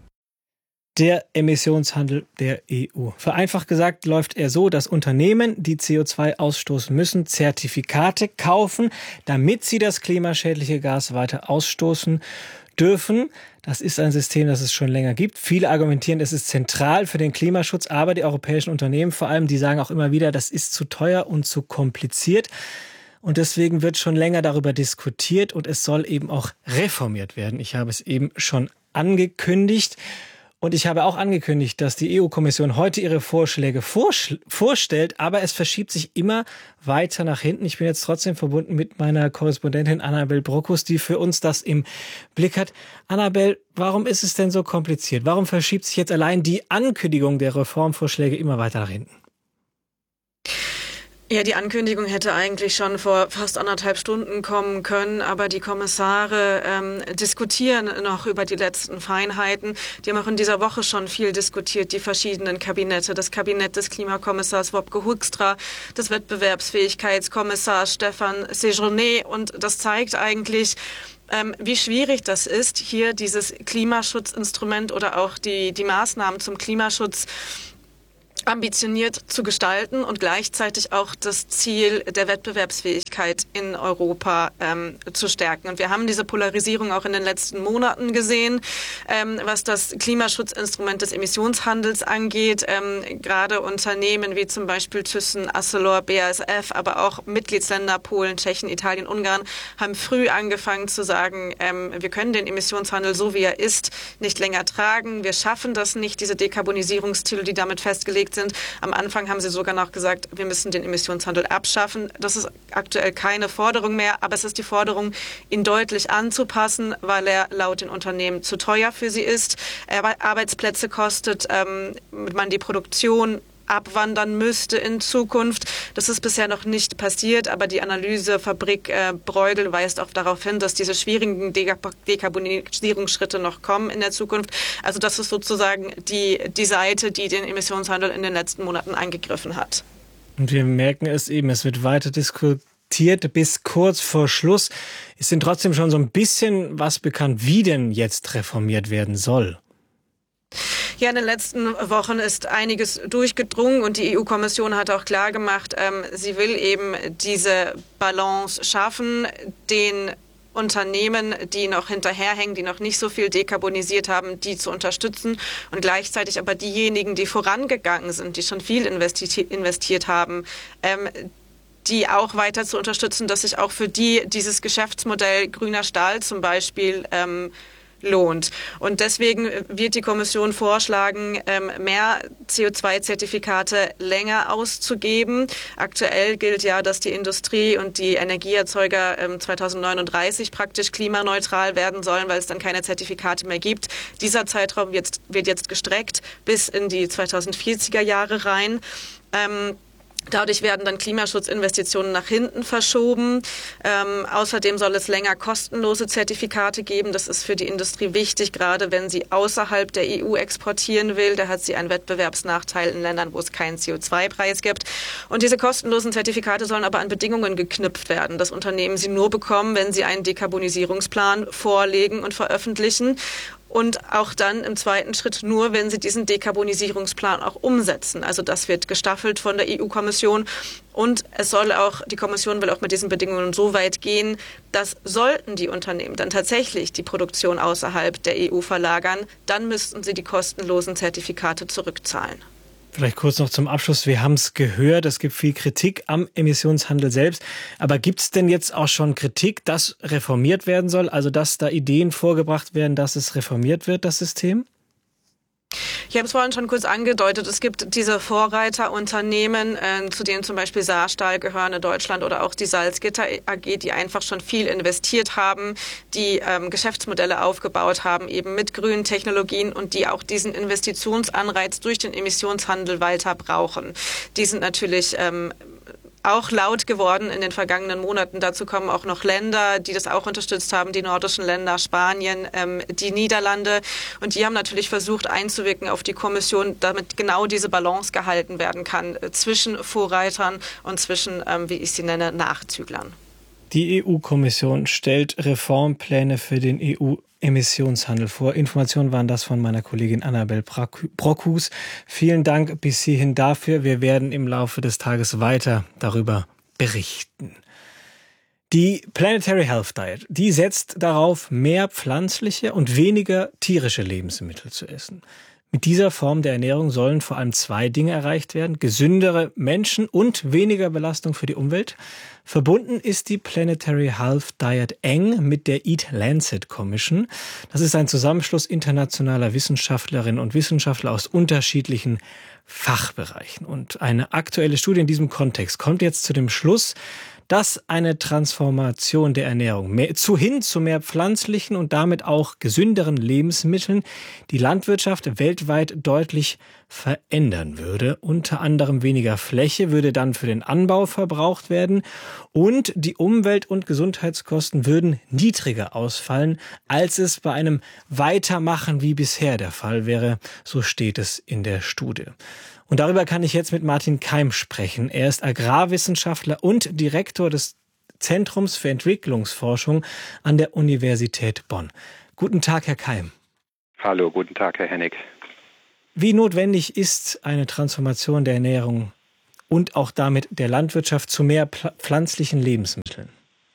Der Emissionshandel der E U. Vereinfacht gesagt läuft er so, dass Unternehmen, die C O zwei ausstoßen müssen, Zertifikate kaufen, damit sie das klimaschädliche Gas weiter ausstoßen dürfen. Das ist ein System, das es schon länger gibt. Viele argumentieren, es ist zentral für den Klimaschutz, aber die europäischen Unternehmen vor allem, die sagen auch immer wieder, das ist zu teuer und zu kompliziert. Und deswegen wird schon länger darüber diskutiert und es soll eben auch reformiert werden. Ich habe es eben schon angekündigt. Und ich habe auch angekündigt, dass die E U-Kommission heute ihre Vorschläge vorsch- vorstellt, aber es verschiebt sich immer weiter nach hinten. Ich bin jetzt trotzdem verbunden mit meiner Korrespondentin Annabel Brockus, die für uns das im Blick hat. Annabel, warum ist es denn so kompliziert? Warum verschiebt sich jetzt allein die Ankündigung der Reformvorschläge immer weiter nach hinten? Ja, die Ankündigung hätte eigentlich schon vor fast anderthalb Stunden kommen können, aber die Kommissare ähm, diskutieren noch über die letzten Feinheiten. Die haben auch in dieser Woche schon viel diskutiert, die verschiedenen Kabinette. Das Kabinett des Klimakommissars Wopke Hoekstra, des Wettbewerbsfähigkeitskommissars Stefan Séjourné. Und das zeigt eigentlich, ähm, wie schwierig das ist, hier dieses Klimaschutzinstrument oder auch die, die Maßnahmen zum Klimaschutz ambitioniert zu gestalten und gleichzeitig auch das Ziel der Wettbewerbsfähigkeit in Europa ähm, zu stärken. Und wir haben diese Polarisierung auch in den letzten Monaten gesehen, ähm, was das Klimaschutzinstrument des Emissionshandels angeht. Ähm, gerade Unternehmen wie zum Beispiel Thyssen, Arcelor, B A S F, aber auch Mitgliedsländer Polen, Tschechien, Italien, Ungarn haben früh angefangen zu sagen, ähm, wir können den Emissionshandel so wie er ist nicht länger tragen. Wir schaffen das nicht, diese Dekarbonisierungsziele, die damit festgelegt sind. Am Anfang haben sie sogar noch gesagt, wir müssen den Emissionshandel abschaffen. Das ist aktuell keine Forderung mehr, aber es ist die Forderung, ihn deutlich anzupassen, weil er laut den Unternehmen zu teuer für sie ist. Er Arbeitsplätze kostet, ähm, man die Produktion abwandern müsste in Zukunft. Das ist bisher noch nicht passiert, aber die Analysefabrik äh, Bruegel weist auch darauf hin, dass diese schwierigen Dekarbonisierungsschritte noch kommen in der Zukunft. Also das ist sozusagen die, die Seite, die den Emissionshandel in den letzten Monaten angegriffen hat. Und wir merken es eben, es wird weiter diskutiert bis kurz vor Schluss. Es sind trotzdem schon so ein bisschen was bekannt, wie denn jetzt reformiert werden soll. Ja, in den letzten Wochen ist einiges durchgedrungen und die E U-Kommission hat auch klar gemacht, ähm, sie will eben diese Balance schaffen, den Unternehmen, die noch hinterherhängen, die noch nicht so viel dekarbonisiert haben, die zu unterstützen und gleichzeitig aber diejenigen, die vorangegangen sind, die schon viel investi- investiert haben, ähm, die auch weiter zu unterstützen, dass sich auch für die dieses Geschäftsmodell grüner Stahl zum Beispiel ähm, lohnt. Und deswegen wird die Kommission vorschlagen, mehr C O zwei Zertifikate länger auszugeben. Aktuell gilt ja, dass die Industrie und die Energieerzeuger zweitausendneununddreißig praktisch klimaneutral werden sollen, weil es dann keine Zertifikate mehr gibt. Dieser Zeitraum wird jetzt gestreckt bis in die zweitausendvierziger Jahre rein. Ähm, Dadurch werden dann Klimaschutzinvestitionen nach hinten verschoben. Ähm, außerdem soll es länger kostenlose Zertifikate geben. Das ist für die Industrie wichtig, gerade wenn sie außerhalb der E U exportieren will. Da hat sie einen Wettbewerbsnachteil in Ländern, wo es keinen C O zwei Preis gibt. Und diese kostenlosen Zertifikate sollen aber an Bedingungen geknüpft werden, dass Unternehmen sie nur bekommen, wenn sie einen Dekarbonisierungsplan vorlegen und veröffentlichen. Und auch dann im zweiten Schritt nur, wenn sie diesen Dekarbonisierungsplan auch umsetzen. Also das wird gestaffelt von der E U-Kommission. Und es soll auch, die Kommission will auch mit diesen Bedingungen so weit gehen, dass sollten die Unternehmen dann tatsächlich die Produktion außerhalb der E U verlagern, dann müssten sie die kostenlosen Zertifikate zurückzahlen. Vielleicht kurz noch zum Abschluss. Wir haben es gehört, es gibt viel Kritik am Emissionshandel selbst. Aber gibt es denn jetzt auch schon Kritik, dass reformiert werden soll? Also dass da Ideen vorgebracht werden, dass es reformiert wird, das System? Ich habe es vorhin schon kurz angedeutet, es gibt diese Vorreiterunternehmen, äh, zu denen zum Beispiel Saarstahl gehören in Deutschland oder auch die Salzgitter A G, die einfach schon viel investiert haben, die ähm, Geschäftsmodelle aufgebaut haben, eben mit grünen Technologien und die auch diesen Investitionsanreiz durch den Emissionshandel weiter brauchen. Die sind natürlich ähm, auch laut geworden in den vergangenen Monaten. Dazu kommen auch noch Länder, die das auch unterstützt haben, die nordischen Länder, Spanien, ähm, die Niederlande. Und die haben natürlich versucht einzuwirken auf die Kommission, damit genau diese Balance gehalten werden kann äh, zwischen Vorreitern und zwischen, ähm, wie ich sie nenne, Nachzüglern. Die E U-Kommission stellt Reformpläne für den E U-Emissionshandel vor. Informationen waren das von meiner Kollegin Annabel Brockus. Vielen Dank bis hierhin dafür. Wir werden im Laufe des Tages weiter darüber berichten. Die Planetary Health Diet, die setzt darauf, mehr pflanzliche und weniger tierische Lebensmittel zu essen. Mit dieser Form der Ernährung sollen vor allem zwei Dinge erreicht werden: gesündere Menschen und weniger Belastung für die Umwelt. Verbunden ist die Planetary Health Diet eng mit der Eat Lancet Commission. Das ist ein Zusammenschluss internationaler Wissenschaftlerinnen und Wissenschaftler aus unterschiedlichen Fachbereichen. Und eine aktuelle Studie in diesem Kontext kommt jetzt zu dem Schluss, dass eine Transformation der Ernährung mehr, zu hin zu mehr pflanzlichen und damit auch gesünderen Lebensmitteln die Landwirtschaft weltweit deutlich verändern würde. Unter anderem weniger Fläche würde dann für den Anbau verbraucht werden und die Umwelt- und Gesundheitskosten würden niedriger ausfallen, als es bei einem Weitermachen wie bisher der Fall wäre. So steht es in der Studie. Und darüber kann ich jetzt mit Martin Keim sprechen. Er ist Agrarwissenschaftler und Direktor des Zentrums für Entwicklungsforschung an der Universität Bonn. Guten Tag, Herr Keim. Hallo, guten Tag, Herr Hennig. Wie notwendig ist eine Transformation der Ernährung und auch damit der Landwirtschaft zu mehr pflanzlichen Lebensmitteln?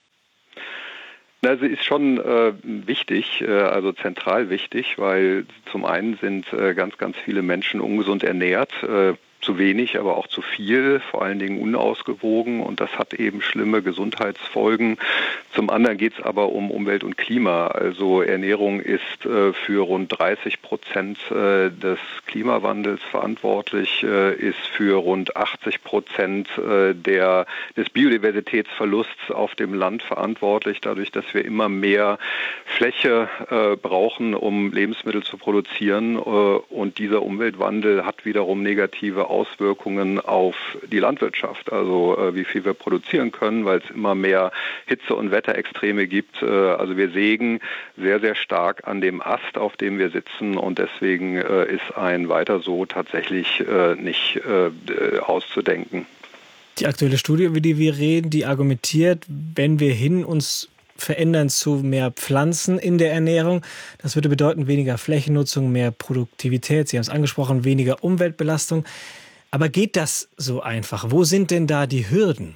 Na, sie ist schon äh, wichtig, äh, also zentral wichtig, weil zum einen sind äh, ganz, ganz viele Menschen ungesund ernährt, äh, zu wenig, aber auch zu viel, vor allen Dingen unausgewogen, und das hat eben schlimme Gesundheitsfolgen. Zum anderen geht es aber um Umwelt und Klima. Also Ernährung ist äh, für rund dreißig Prozent äh, des Klimawandels verantwortlich, äh, ist für rund achtzig Prozent äh, der, des Biodiversitätsverlusts auf dem Land verantwortlich, dadurch, dass wir immer mehr Fläche äh, brauchen, um Lebensmittel zu produzieren. Äh, und dieser Umweltwandel hat wiederum negative Auswirkungen auf die Landwirtschaft, also äh, wie viel wir produzieren können, weil es immer mehr Hitze- und Wetterextreme gibt. Äh, also wir sägen sehr, sehr stark an dem Ast, auf dem wir sitzen, und deswegen äh, ist ein Weiter so tatsächlich äh, nicht äh, auszudenken. Die aktuelle Studie, über die wir reden, die argumentiert, wenn wir hin uns verändern zu mehr Pflanzen in der Ernährung. Das würde bedeuten weniger Flächennutzung, mehr Produktivität, Sie haben es angesprochen, weniger Umweltbelastung. Aber geht das so einfach? Wo sind denn da die Hürden?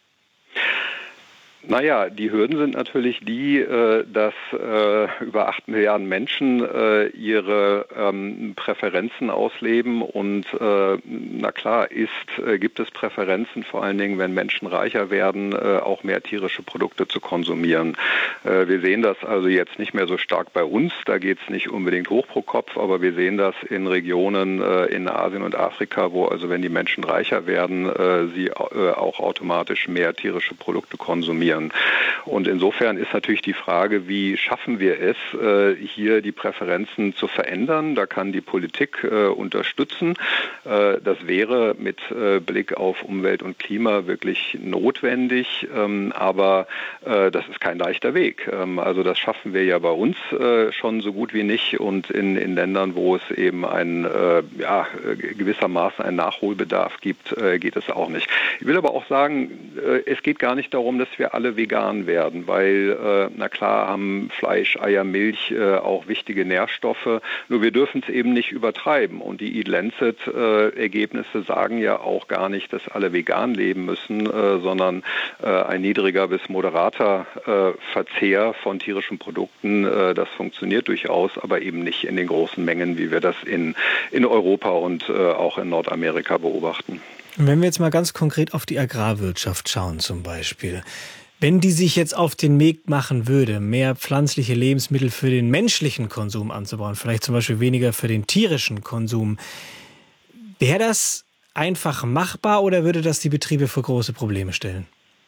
Naja, die Hürden sind natürlich die, dass über acht Milliarden Menschen ihre Präferenzen ausleben, und na klar ist, gibt es Präferenzen, vor allen Dingen, wenn Menschen reicher werden, auch mehr tierische Produkte zu konsumieren. Wir sehen das also jetzt nicht mehr so stark bei uns, da geht es nicht unbedingt hoch pro Kopf, aber wir sehen das in Regionen in Asien und Afrika, wo also, wenn die Menschen reicher werden, sie auch automatisch mehr tierische Produkte konsumieren. Und insofern ist natürlich die Frage, wie schaffen wir es, hier die Präferenzen zu verändern? Da kann die Politik unterstützen. Das wäre mit Blick auf Umwelt und Klima wirklich notwendig, aber das ist kein leichter Weg. Also das schaffen wir ja bei uns schon so gut wie nicht, und in, in Ländern, wo es eben ein, ja, gewissermaßen einen Nachholbedarf gibt, geht es auch nicht. Ich will aber auch sagen, es geht gar nicht darum, dass wir alle vegan werden, weil, äh, na klar, haben Fleisch, Eier, Milch äh, auch wichtige Nährstoffe, nur wir dürfen es eben nicht übertreiben, und die Eat Lancet äh, Ergebnisse sagen ja auch gar nicht, dass alle vegan leben müssen, äh, sondern äh, ein niedriger bis moderater äh, Verzehr von tierischen Produkten, äh, das funktioniert durchaus, aber eben nicht in den großen Mengen, wie wir das in, in Europa und äh, auch in Nordamerika beobachten. Wenn wir jetzt mal ganz konkret auf die Agrarwirtschaft schauen zum Beispiel, wenn die sich jetzt auf den Weg machen würde, mehr pflanzliche Lebensmittel für den menschlichen Konsum anzubauen, vielleicht zum Beispiel weniger für den tierischen Konsum, wäre das einfach machbar oder würde das die Betriebe vor große Probleme stellen?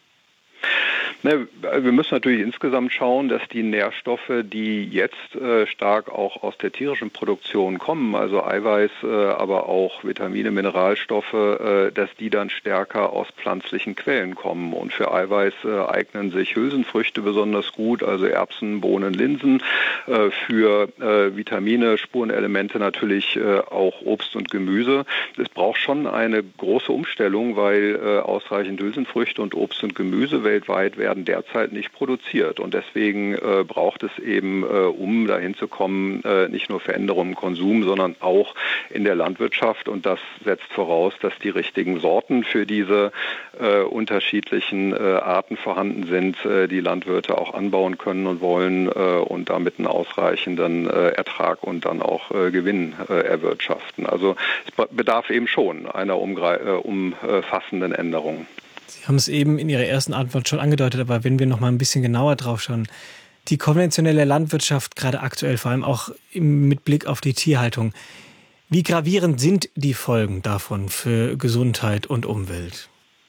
Ne, wir müssen natürlich insgesamt schauen, dass die Nährstoffe, die jetzt äh, stark auch aus der tierischen Produktion kommen, also Eiweiß, äh, aber auch Vitamine, Mineralstoffe, äh, dass die dann stärker aus pflanzlichen Quellen kommen. Und für Eiweiß äh, eignen sich Hülsenfrüchte besonders gut, also Erbsen, Bohnen, Linsen. Äh, für äh, Vitamine, Spurenelemente natürlich äh, auch Obst und Gemüse. Es braucht schon eine große Umstellung, weil äh, ausreichend Hülsenfrüchte und Obst und Gemüse weltweit werden werden derzeit nicht produziert. Und deswegen äh, braucht es eben, äh, um dahin zu kommen, äh, nicht nur Veränderungen im Konsum, sondern auch in der Landwirtschaft. Und das setzt voraus, dass die richtigen Sorten für diese äh, unterschiedlichen äh, Arten vorhanden sind, äh, die Landwirte auch anbauen können und wollen äh, und damit einen ausreichenden äh, Ertrag und dann auch äh, Gewinn äh, erwirtschaften. Also es bedarf eben schon einer umgre- äh, umfassenden Änderung. Sie haben es eben in Ihrer ersten Antwort schon angedeutet, aber wenn wir noch mal ein bisschen genauer drauf schauen, die konventionelle Landwirtschaft, gerade aktuell, vor allem auch mit Blick auf die Tierhaltung, wie gravierend sind die Folgen davon für Gesundheit und Umwelt?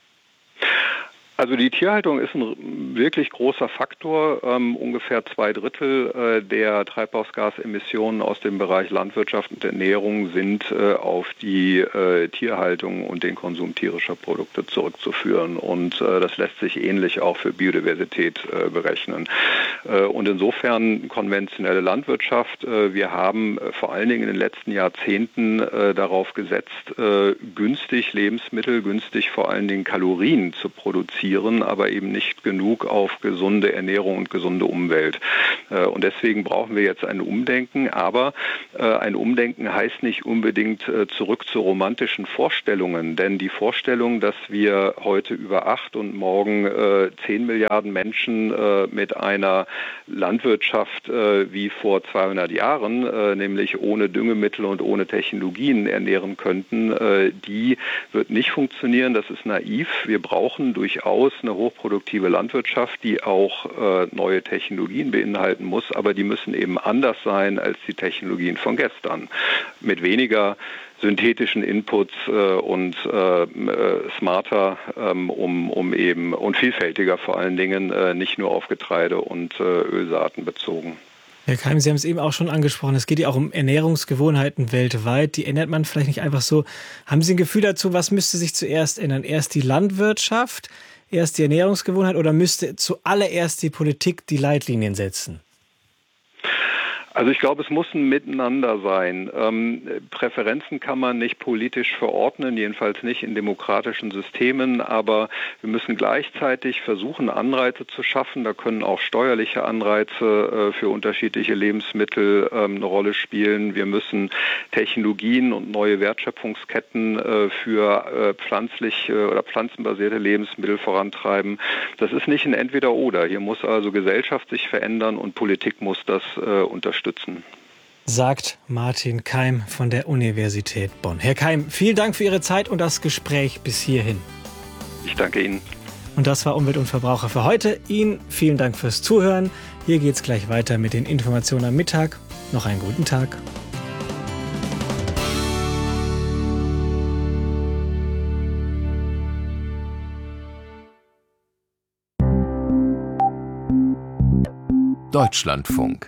Also die Tierhaltung ist ein wirklich großer Faktor. Ähm, ungefähr zwei Drittel äh, der Treibhausgasemissionen aus dem Bereich Landwirtschaft und Ernährung sind äh, auf die äh, Tierhaltung und den Konsum tierischer Produkte zurückzuführen. Und äh, das lässt sich ähnlich auch für Biodiversität äh, berechnen. Äh, und insofern konventionelle Landwirtschaft. Äh, wir haben äh, vor allen Dingen in den letzten Jahrzehnten äh, darauf gesetzt, äh, günstig Lebensmittel, günstig vor allen Dingen Kalorien zu produzieren, aber eben nicht genug auf gesunde Ernährung und gesunde Umwelt. Und deswegen brauchen wir jetzt ein Umdenken, aber ein Umdenken heißt nicht unbedingt zurück zu romantischen Vorstellungen, denn die Vorstellung, dass wir heute über acht und morgen zehn Milliarden Menschen mit einer Landwirtschaft wie vor zweihundert Jahren, nämlich ohne Düngemittel und ohne Technologien ernähren könnten, die wird nicht funktionieren. Das ist naiv. Wir brauchen durchaus eine hochproduktive Landwirtschaft, die auch äh, neue Technologien beinhalten muss, aber die müssen eben anders sein als die Technologien von gestern. Mit weniger synthetischen Inputs äh, und äh, smarter, ähm, um, um eben und vielfältiger vor allen Dingen, äh, nicht nur auf Getreide und äh, Ölsaaten bezogen. Herr Keim, Sie haben es eben auch schon angesprochen, es geht ja auch um Ernährungsgewohnheiten weltweit. Die ändert man vielleicht nicht einfach so. Haben Sie ein Gefühl dazu, was müsste sich zuerst ändern? Erst die Landwirtschaft, erst die Ernährungsgewohnheit oder müsste zuallererst die Politik die Leitlinien setzen? Also ich glaube, es muss ein Miteinander sein. Ähm, Präferenzen kann man nicht politisch verordnen, jedenfalls nicht in demokratischen Systemen, aber wir müssen gleichzeitig versuchen, Anreize zu schaffen. Da können auch steuerliche Anreize äh, für unterschiedliche Lebensmittel ähm, eine Rolle spielen. Wir müssen Technologien und neue Wertschöpfungsketten äh, für äh, pflanzliche oder pflanzenbasierte Lebensmittel vorantreiben. Das ist nicht ein Entweder-Oder. Hier muss also Gesellschaft sich verändern und Politik muss das äh, unterstützen. Sagt Martin Keim von der Universität Bonn. Herr Keim, vielen Dank für Ihre Zeit und das Gespräch bis hierhin. Ich danke Ihnen. Und das war Umwelt und Verbraucher für heute. Ihnen vielen Dank fürs Zuhören. Hier geht's gleich weiter mit den Informationen am Mittag. Noch einen guten Tag. Deutschlandfunk.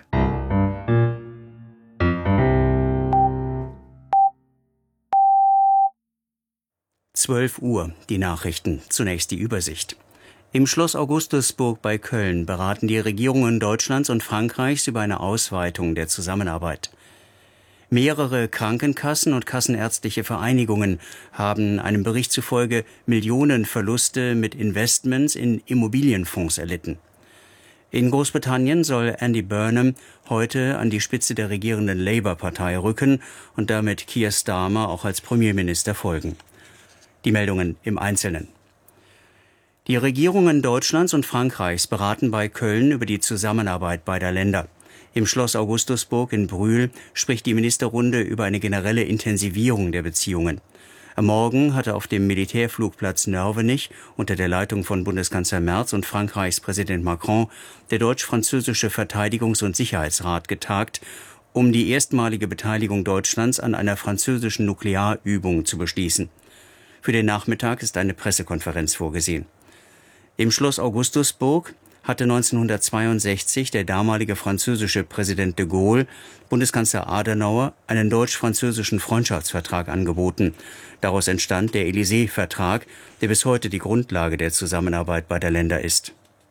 zwölf Uhr, die Nachrichten. Zunächst die Übersicht. Im Schloss Augustusburg bei Köln beraten die Regierungen Deutschlands und Frankreichs über eine Ausweitung der Zusammenarbeit. Mehrere Krankenkassen und kassenärztliche Vereinigungen haben einem Bericht zufolge Millionen Verluste mit Investments in Immobilienfonds erlitten. In Großbritannien soll Andy Burnham heute an die Spitze der regierenden Labour-Partei rücken und damit Keir Starmer auch als Premierminister folgen. Die Meldungen im Einzelnen. Die Regierungen Deutschlands und Frankreichs beraten bei Köln über die Zusammenarbeit beider Länder. Im Schloss Augustusburg in Brühl spricht die Ministerrunde über eine generelle Intensivierung der Beziehungen. Am Morgen hatte auf dem Militärflugplatz Nörvenich unter der Leitung von Bundeskanzler Merz und Frankreichs Präsident Macron der deutsch-französische Verteidigungs- und Sicherheitsrat getagt, um die erstmalige Beteiligung Deutschlands an einer französischen Nuklearübung zu beschließen. Für den Nachmittag ist eine Pressekonferenz vorgesehen. Im Schloss Augustusburg hatte neunzehnhundertzweiundsechzig der damalige französische Präsident de Gaulle Bundeskanzler Adenauer einen deutsch-französischen Freundschaftsvertrag angeboten. Daraus entstand der Élysée-Vertrag, der bis heute die Grundlage der Zusammenarbeit beider Länder ist.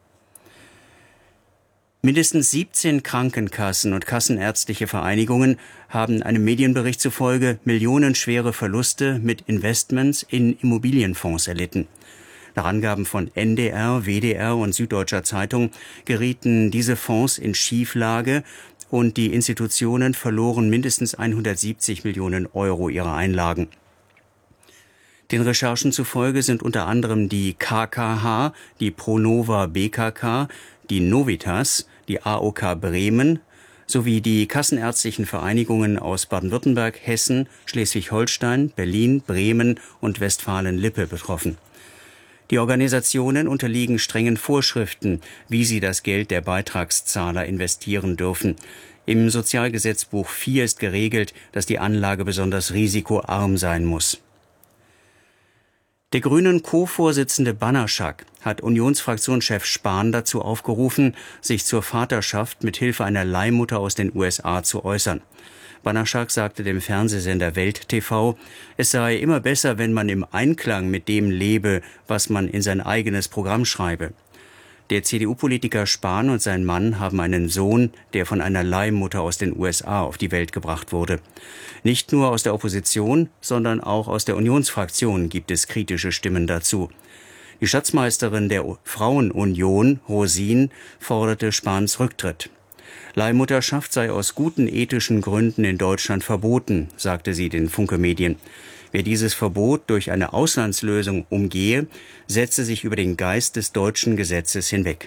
Mindestens siebzehn Krankenkassen und kassenärztliche Vereinigungen haben einem Medienbericht zufolge millionenschwere Verluste mit Investments in Immobilienfonds erlitten. Nach Angaben von N D R, W D R und Süddeutscher Zeitung gerieten diese Fonds in Schieflage und die Institutionen verloren mindestens hundertsiebzig Millionen Euro ihrer Einlagen. Den Recherchen zufolge sind unter anderem die K K H, die Pronova B K K, die Novitas, die A O K Bremen sowie die kassenärztlichen Vereinigungen aus Baden-Württemberg, Hessen, Schleswig-Holstein, Berlin, Bremen und Westfalen-Lippe betroffen. Die Organisationen unterliegen strengen Vorschriften, wie sie das Geld der Beitragszahler investieren dürfen. Im Sozialgesetzbuch vier ist geregelt, dass die Anlage besonders risikoarm sein muss. Der Grünen Co-Vorsitzende Banaszak hat Unionsfraktionschef Spahn dazu aufgerufen, sich zur Vaterschaft mit Hilfe einer Leihmutter aus den U S A zu äußern. Banaszak sagte dem Fernsehsender Welt T V, es sei immer besser, wenn man im Einklang mit dem lebe, was man in sein eigenes Programm schreibe. Der C D U-Politiker Spahn und sein Mann haben einen Sohn, der von einer Leihmutter aus den U S A auf die Welt gebracht wurde. Nicht nur aus der Opposition, sondern auch aus der Unionsfraktion gibt es kritische Stimmen dazu. Die Schatzmeisterin der Frauenunion, Rosin, forderte Spahns Rücktritt. Leihmutterschaft sei aus guten ethischen Gründen in Deutschland verboten, sagte sie den Funke-Medien. Wer dieses Verbot durch eine Auslandslösung umgehe, setze sich über den Geist des deutschen Gesetzes hinweg.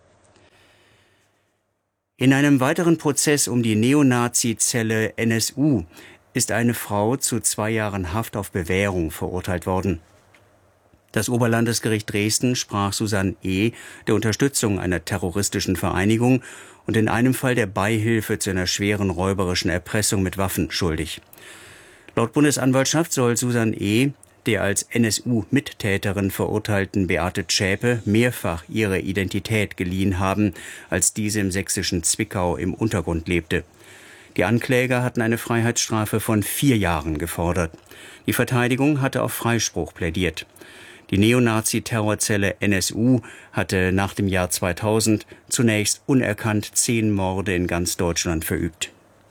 In einem weiteren Prozess um die Neonazi-Zelle N S U ist eine Frau zu zwei Jahren Haft auf Bewährung verurteilt worden. Das Oberlandesgericht Dresden sprach Susanne E. der Unterstützung einer terroristischen Vereinigung und in einem Fall der Beihilfe zu einer schweren räuberischen Erpressung mit Waffen schuldig. Laut Bundesanwaltschaft soll Susanne E. der als N S U-Mittäterin verurteilten Beate Zschäpe mehrfach ihre Identität geliehen haben, als diese im sächsischen Zwickau im Untergrund lebte. Die Ankläger hatten eine Freiheitsstrafe von vier Jahren gefordert. Die Verteidigung hatte auf Freispruch plädiert. Die Neonazi-Terrorzelle N S U hatte nach dem Jahr zweitausend zunächst unerkannt zehn Morde in ganz Deutschland verübt.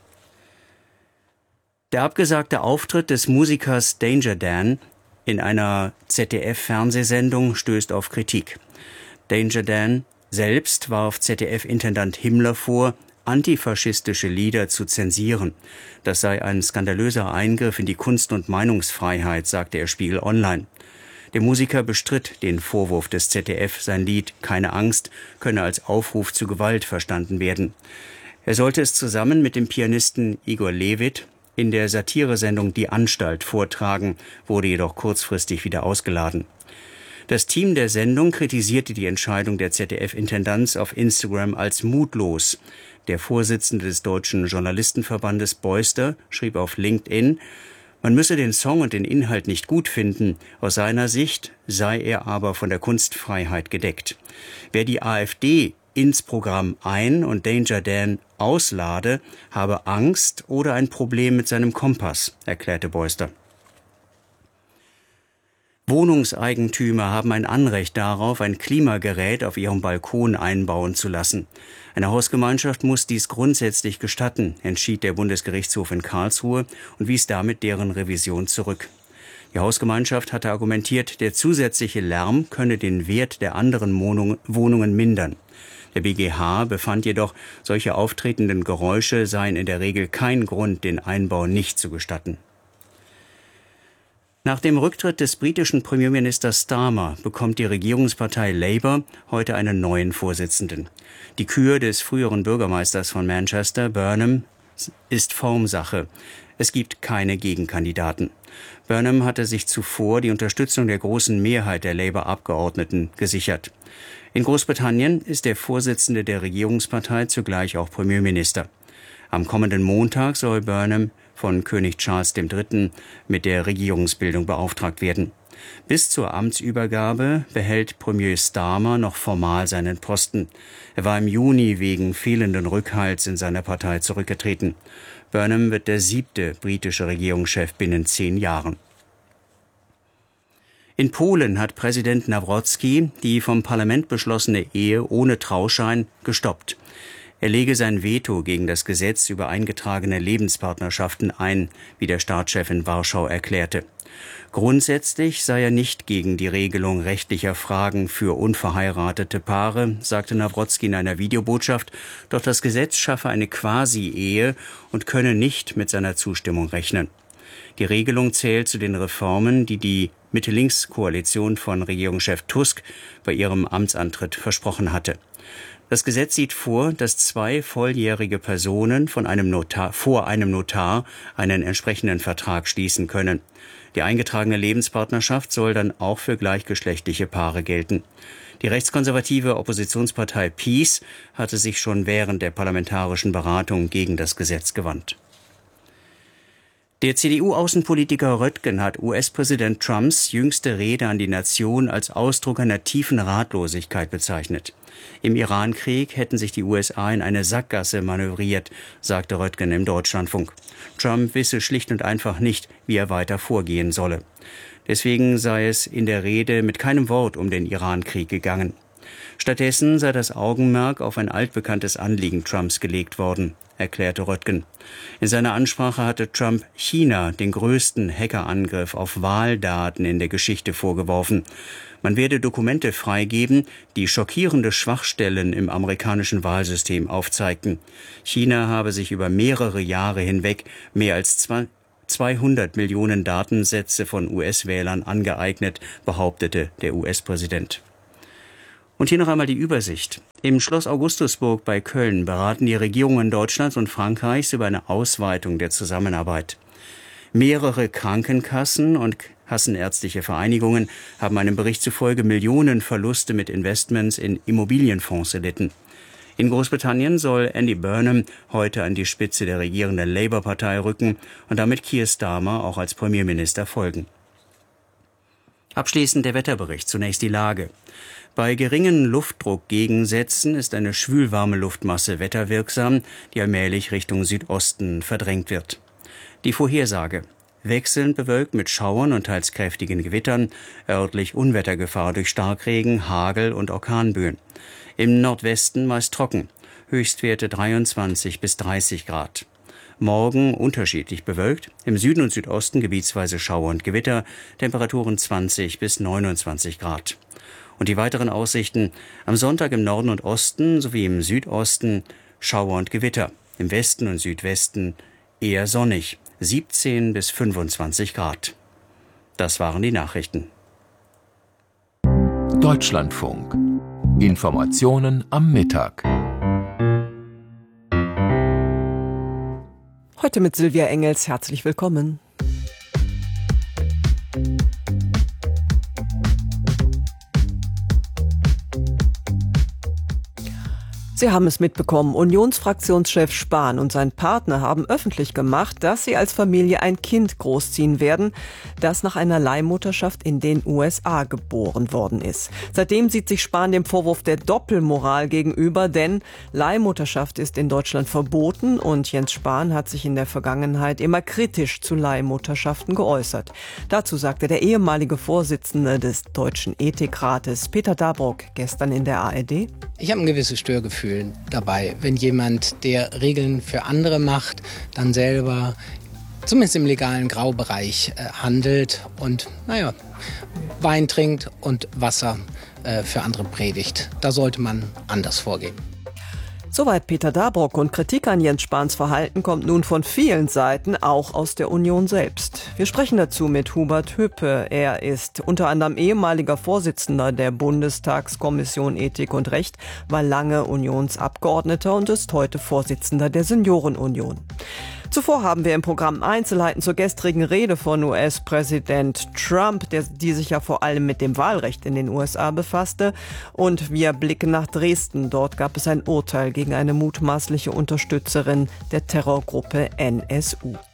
Der abgesagte Auftritt des Musikers Danger Dan in einer Z D F-Fernsehsendung stößt auf Kritik. Danger Dan selbst warf Z D F-Intendant Himmler vor, antifaschistische Lieder zu zensieren. Das sei ein skandalöser Eingriff in die Kunst- und Meinungsfreiheit, sagte er Spiegel Online. Der Musiker bestritt den Vorwurf des Z D F, sein Lied »Keine Angst« könne als Aufruf zu Gewalt verstanden werden. Er sollte es zusammen mit dem Pianisten Igor Levit in der Satiresendung Die Anstalt vortragen, wurde jedoch kurzfristig wieder ausgeladen. Das Team der Sendung kritisierte die Entscheidung der Z D F-Intendanz auf Instagram als mutlos. Der Vorsitzende des Deutschen Journalistenverbandes Beuster schrieb auf LinkedIn, man müsse den Song und den Inhalt nicht gut finden, aus seiner Sicht sei er aber von der Kunstfreiheit gedeckt. Wer die AfD ins Programm ein- und Danger Dan auslade, habe Angst oder ein Problem mit seinem Kompass, erklärte Beuster. Wohnungseigentümer haben ein Anrecht darauf, ein Klimagerät auf ihrem Balkon einbauen zu lassen. Eine Hausgemeinschaft muss dies grundsätzlich gestatten, entschied der Bundesgerichtshof in Karlsruhe und wies damit deren Revision zurück. Die Hausgemeinschaft hatte argumentiert, der zusätzliche Lärm könne den Wert der anderen Wohnungen mindern. Der B G H befand jedoch, solche auftretenden Geräusche seien in der Regel kein Grund, den Einbau nicht zu gestatten. Nach dem Rücktritt des britischen Premierministers Starmer bekommt die Regierungspartei Labour heute einen neuen Vorsitzenden. Die Kür des früheren Bürgermeisters von Manchester, Burnham, ist Formsache. Es gibt keine Gegenkandidaten. Burnham hatte sich zuvor die Unterstützung der großen Mehrheit der Labour-Abgeordneten gesichert. In Großbritannien ist der Vorsitzende der Regierungspartei zugleich auch Premierminister. Am kommenden Montag soll Burnham von König Charles der Dritte mit der Regierungsbildung beauftragt werden. Bis zur Amtsübergabe behält Premier Starmer noch formal seinen Posten. Er war im Juni wegen fehlenden Rückhalts in seiner Partei zurückgetreten. Burnham wird der siebte britische Regierungschef binnen zehn Jahren. In Polen hat Präsident Nawrocki die vom Parlament beschlossene Ehe ohne Trauschein gestoppt. Er lege sein Veto gegen das Gesetz über eingetragene Lebenspartnerschaften ein, wie der Staatschef in Warschau erklärte. Grundsätzlich sei er nicht gegen die Regelung rechtlicher Fragen für unverheiratete Paare, sagte Nawrotzki in einer Videobotschaft, doch das Gesetz schaffe eine Quasi-Ehe und könne nicht mit seiner Zustimmung rechnen. Die Regelung zählt zu den Reformen, die die Mitte-Links-Koalition von Regierungschef Tusk bei ihrem Amtsantritt versprochen hatte. Das Gesetz sieht vor, dass zwei volljährige Personen von einem Notar, vor einem Notar einen entsprechenden Vertrag schließen können. Die eingetragene Lebenspartnerschaft soll dann auch für gleichgeschlechtliche Paare gelten. Die rechtskonservative Oppositionspartei Peace hatte sich schon während der parlamentarischen Beratung gegen das Gesetz gewandt. Der C D U-Außenpolitiker Röttgen hat U S-Präsident Trumps jüngste Rede an die Nation als Ausdruck einer tiefen Ratlosigkeit bezeichnet. Im Irankrieg hätten sich die U S A in eine Sackgasse manövriert, sagte Röttgen im Deutschlandfunk. Trump wisse schlicht und einfach nicht, wie er weiter vorgehen solle. Deswegen sei es in der Rede mit keinem Wort um den Irankrieg gegangen. Stattdessen sei das Augenmerk auf ein altbekanntes Anliegen Trumps gelegt worden, erklärte Röttgen. In seiner Ansprache hatte Trump China den größten Hackerangriff auf Wahldaten in der Geschichte vorgeworfen. Man werde Dokumente freigeben, die schockierende Schwachstellen im amerikanischen Wahlsystem aufzeigten. China habe sich über mehrere Jahre hinweg mehr als zweihundert Millionen Datensätze von U S-Wählern angeeignet, behauptete der U S-Präsident. Und hier noch einmal die Übersicht. Im Schloss Augustusburg bei Köln beraten die Regierungen Deutschlands und Frankreichs über eine Ausweitung der Zusammenarbeit. Mehrere Krankenkassen und kassenärztliche Vereinigungen haben einem Bericht zufolge Millionen Verluste mit Investments in Immobilienfonds erlitten. In Großbritannien soll Andy Burnham heute an die Spitze der regierenden Labour-Partei rücken und damit Keir Starmer auch als Premierminister folgen. Abschließend der Wetterbericht, zunächst die Lage. Bei geringen Luftdruckgegensätzen ist eine schwülwarme Luftmasse wetterwirksam, die allmählich Richtung Südosten verdrängt wird. Die Vorhersage: wechselnd bewölkt mit Schauern und teils kräftigen Gewittern, örtlich Unwettergefahr durch Starkregen, Hagel und Orkanböen. Im Nordwesten meist trocken, Höchstwerte dreiundzwanzig bis dreißig Grad. Morgen unterschiedlich bewölkt, im Süden und Südosten gebietsweise Schauer und Gewitter, Temperaturen zwanzig bis neunundzwanzig Grad. Und die weiteren Aussichten: am Sonntag im Norden und Osten sowie im Südosten Schauer und Gewitter, im Westen und Südwesten eher sonnig, siebzehn bis fünfundzwanzig Grad. Das waren die Nachrichten. Deutschlandfunk. Informationen am Mittag. Heute mit Silvia Engels. Herzlich willkommen. Sie haben es mitbekommen, Unionsfraktionschef Spahn und sein Partner haben öffentlich gemacht, dass sie als Familie ein Kind großziehen werden, das nach einer Leihmutterschaft in den U S A geboren worden ist. Seitdem sieht sich Spahn dem Vorwurf der Doppelmoral gegenüber, denn Leihmutterschaft ist in Deutschland verboten und Jens Spahn hat sich in der Vergangenheit immer kritisch zu Leihmutterschaften geäußert. Dazu sagte der ehemalige Vorsitzende des Deutschen Ethikrates, Peter Dabrock, gestern in der A R D: Ich habe ein gewisses Störgefühl dabei, wenn jemand, der Regeln für andere macht, dann selber zumindest im legalen Graubereich äh, handelt und, naja, Wein trinkt und Wasser äh, für andere predigt. Da sollte man anders vorgehen. Soweit Peter Dabrock, und Kritik an Jens Spahns Verhalten kommt nun von vielen Seiten, auch aus der Union selbst. Wir sprechen dazu mit Hubert Hüppe. Er ist unter anderem ehemaliger Vorsitzender der Bundestagskommission Ethik und Recht, war lange Unionsabgeordneter und ist heute Vorsitzender der Seniorenunion. Zuvor haben wir im Programm Einzelheiten zur gestrigen Rede von U S-Präsident Trump, der, die sich ja vor allem mit dem Wahlrecht in den U S A befasste. Und wir blicken nach Dresden. Dort gab es ein Urteil gegen eine mutmaßliche Unterstützerin der Terrorgruppe N S U.